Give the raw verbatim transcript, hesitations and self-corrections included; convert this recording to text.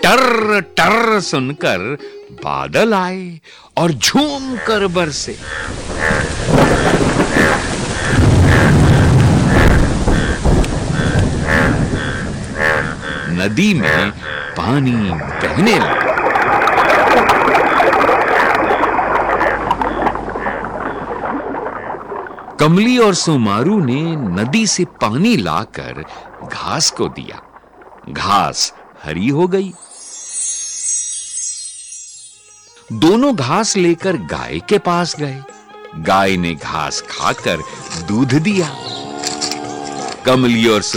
टर टर सुनकर बादल आए और झूम कर बरसे। नदी में पानी बहने लगा। कमली और सुमारू ने नदी से पानी लाकर घास को दिया। घास हरी हो गई। दोनों घास लेकर गाय के पास गए। गाय ने घास खाकर दूध दिया। कमली और